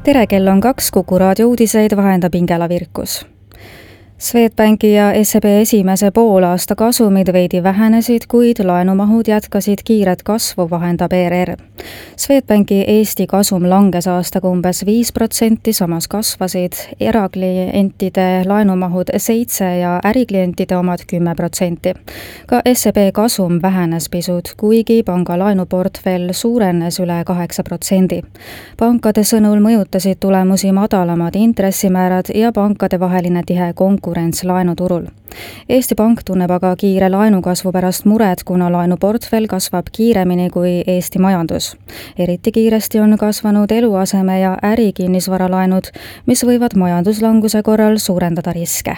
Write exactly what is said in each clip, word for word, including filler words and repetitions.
Tere, kell on kaks, Kuku raadio uudiseid vahendab Ingela Virkus. Swedbanki ja S E B esimese poolaasta kasumid veidi vähenesid, kuid laenumahud jätkasid kiiret kasvu, vahendab E R R. Swedbanki Eesti kasum langes aastaga umbes viis protsenti, samas kasvasid eraklientide laenumahud seitse ja äriklientide omad kümme protsenti. Ka S E B kasum vähenes pisut, kuigi panga laenuportfell suurenes üle kaheksa protsendi. Pankade sõnul mõjutasid tulemusi madalamad intressimäärad ja pankade vaheline tihe konkurents laenuturul. Eesti Pank tunneb aga kiire laenukasvu pärast mured, kuna laenuportfell kasvab kiiremini kui Eesti majandus. Eriti kiiresti on kasvanud eluaseme ja ärikinnisvaralaenud, mis võivad majanduslanguse korral suurendada riske.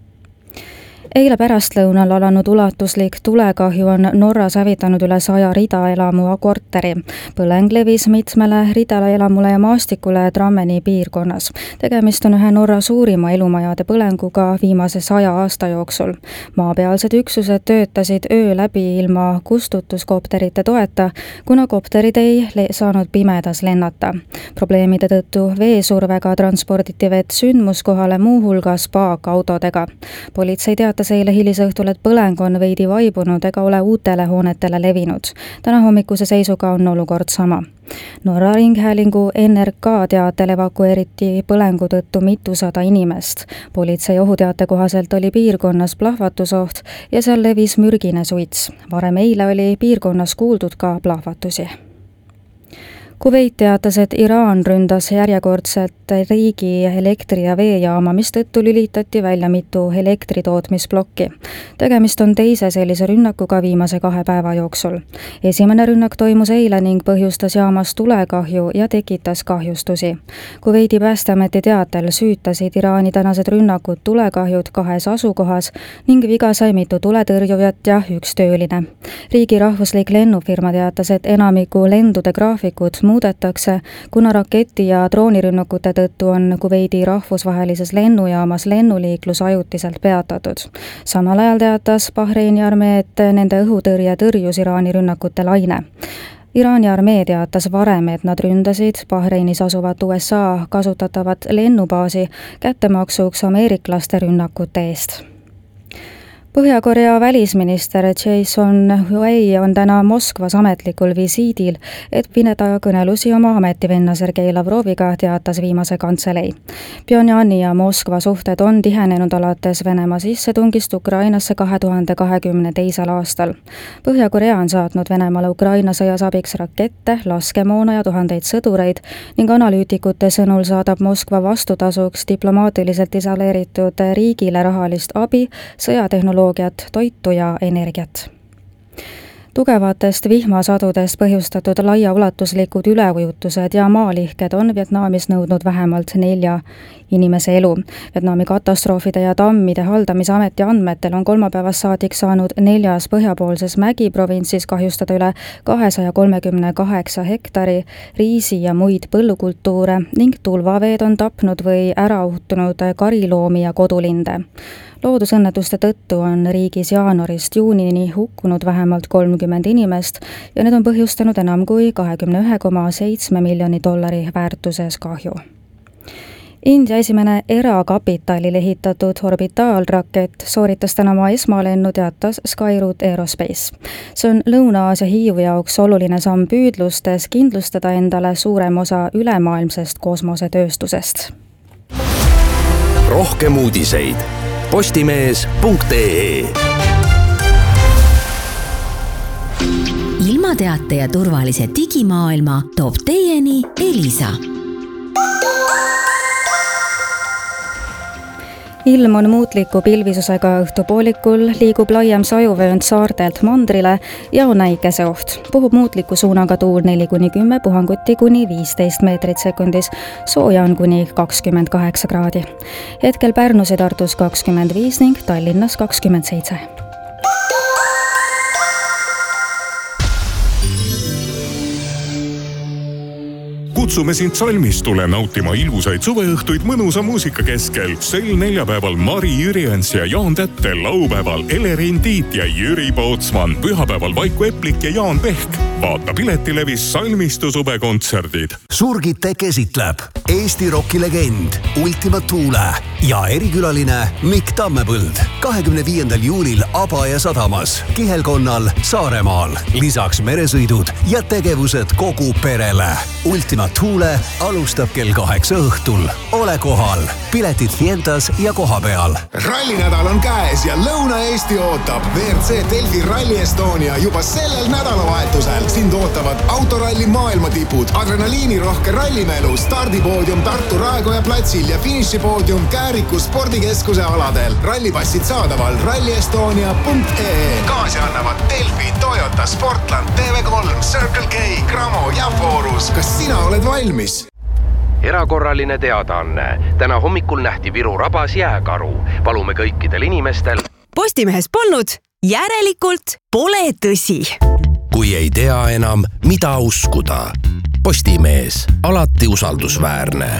Eile pärastlõunal alanud ulatuslik tulekahju on Norras hävitanud üle saja ridaelamu korteri. Põleng levis mitmele ridaelamule ja maastikule Drammeni piirkonnas. Tegemist on ühe Norra suurima elumajade põlenguga viimase saja aasta jooksul. Maapealsed üksused töötasid öö läbi ilma kustutuskopterite toeta, kuna kopterid ei saanud pimedas lennata. Probleemide tõttu veesurvega transporditi vett sündmuskohale muu hulgas paakautodega. Politsei teatas eile hilisõhtul, et põleng on veidi vaibunud ega ole uutele hoonetele levinud. Täna hommikuse seisuga on olukord sama. Norra Ringhäälingu N R K teatel evakueeriti põlengu tõttu mitusada inimest. Politsei ohuteate kohaselt oli piirkonnas plahvatusoht ja seal levis mürgine suits. Varem eile oli piirkonnas kuuldud ka plahvatusi. Kuveit teatas, et Iraan ründas järjekordselt riigi elektri- ja veejaama, mis tõttu lülitati välja mitu elektritootmisblokki. Tegemist on teise sellise rünnakuga viimase kahe päeva jooksul. Esimene rünnak toimus eile ning põhjustas jaamas tulekahju ja tekitas kahjustusi. Kuveidi päästeameti teatel süütasid Iraani tänased rünnakud tulekahjud kahes asukohas ning viga sai mitu tuletõrjujat ja üks tööline. Riigi rahvuslik lennufirma teatas, et enamiku lendude graafikud muudetakse, kuna raketi- ja droonirünnakute tõttu on Kuveidi rahvusvahelises lennujaamas lennuliiklus ajutiselt peatatud. Samal ajal teatas Bahreini armee, et nende õhutõrje tõrjus Iraani rünnakute laine. Iraani armee teatas varem, et nad ründasid Bahreinis asuvat U S A kasutatavat lennubaasi kättemaksuks ameeriklaste rünnakute eest. Põhja-Korea välisminister Jason Huey on täna Moskvas ametlikul visiidil, et pidada kõnelusi oma ametivenna Sergei Lavroviga, teatas viimase kantselei. Pyongyani ja Moskva suhted on tihenenud alates Venemaa sissetungist Ukrainasse kahe tuhande kahekümne teisel aastal. Põhja-Korea on saatnud Venemaale Ukraina sõjas abiks rakette, laskemoona ja tuhandeid sõdureid ning analüütikute sõnul saadab Moskva vastutasuks diplomaatiliselt isoleeritud riigile rahalist abi, sõjatehnoloogiat, toitu ja energiat. Tugevatest vihmasadudest põhjustatud laiaulatuslikud üleujutused ja maalihked on Vietnamis nõudnud vähemalt nelja inimese elu. Vietnami katastroofide ja tammide haldamise ameti andmetel on kolmapäevast saadik saanud neljas põhjapoolses mägiprovintsis kahjustada üle kahesaja kolmekümne kaheksa hektari riisi ja muid põllukultuure ning tulvaveed on tapnud või ära uhtunud kariloomi ja kodulinde. Loodusõnnetuste tõttu on riigis jaanuarist juunini hukkunud vähemalt kolmkümmend inimest ja need on põhjustanud enam kui kahekümne ühe koma seitsme miljoni dollari väärtuses kahju. India esimene erakapitalil ehitatud orbitaalrakett sooritas täna oma esmalennu, teatas Skyroot Aerospace. See on Lõuna-Aasia Hiiu jaoks oluline samm püüdlustes kindlustada endale suurem osa ülemaailmsest kosmosetööstusest. Rohkem uudiseid postimees punkt ee. Ilmateate ja turvalise digimaailma toob teieni Elisa. Ilm on muutliku pilvisusega õhtupoolikul, liigub laiem sajuvöönd saartelt mandrile ja on äikeseoht. Puhub muutliku suunaga tuul neli kuni kümme, puhanguti kuni viisteist meetrit sekundis, sooja on kuni kakskümmend kaheksa kraadi. Hetkel Pärnus ja Tartus kakskümmend viis ning Tallinnas kakskümmend seitse. kutsume sind salmistule nautima ilusaid suveõhtuid mõnusa muusika keskel. Sel neljapäeval Mari Jüriens ja Jaan Tätte, laupäeval Elerin Tiit ja Jüri Pootsman, pühapäeval Vaiku Eplik ja Jaan Pehk. Vaata Piletilevis salmistu suvekontserdid. Surgite käsitleb Eesti rockilegend Ultima Thule ja erikülaline Mikk Tammepõld kahekümne viiendal juulil Abaja sadamas, Kihelkonnal, Saaremaal. Lisaks meresõidud ja tegevused kogu perele. Ultima Thule alustab kell kaheksa õhtul. Ole kohal. Piletid Fientas ja koha peal. Rallinädal on käes ja Lõuna-Eesti ootab. V R C Delfi Rally Estonia juba sellel nädalavahetusel. Sind ootavad autoralli maailmatipud, adrenaliinirohke rallimelu, stardipoodium Tartu Raekoja platsil ja finišipoodium Kääriku spordikeskuse aladel. Rallipassid saadaval ralli estonia punkt ee e. Kaasi annavad Delfi, Toyota, Sportland, T V kolm, Circle K, Gramo ja Forus. Kas sina oled valmis? Erakorraline teadaanne. Täna hommikul nähti Viru rabas jääkaru. Palume kõikidel inimestel. Postimehes polnud, järelikult pole tõsi. Kui ei tea enam, mida uskuda. Postimees, alati usaldusväärne.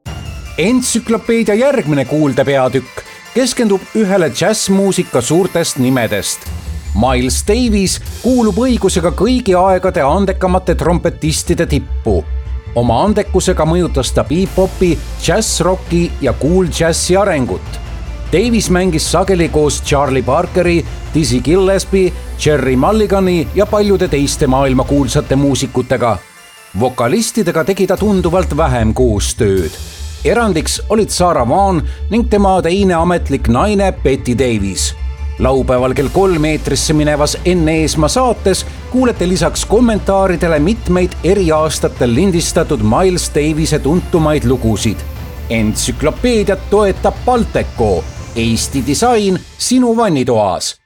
Entsüklopeedia järgmine kuulde peatükk keskendub ühele džässmuusika suurtest nimedest. Miles Davis kuulub õigusega kõigi aegade andekamate trompetistide tippu. Oma andekusega mõjutas ta bebop'i, džässrocki ja cool džässi arengut. Davis mängis sageli koos Charlie Parkeri, Dizzy Gillespie, Jerry Mulligani ja paljude teiste maailma kuulsate muusikutega. Vokalistidega tegi ta tunduvalt vähem koostööd. Erandiks olid Sarah Vaughan ning tema teine ametlik naine Betty Davis. Laupäeval kell kolm eetrisse minevas Enne Eesmaa saates kuulete lisaks kommentaaridele mitmeid eri aastatel lindistatud Miles Davise tuntumaid lugusid. Entsüklopeediat toetab Balteco, Eesti disain sinu vannitoas.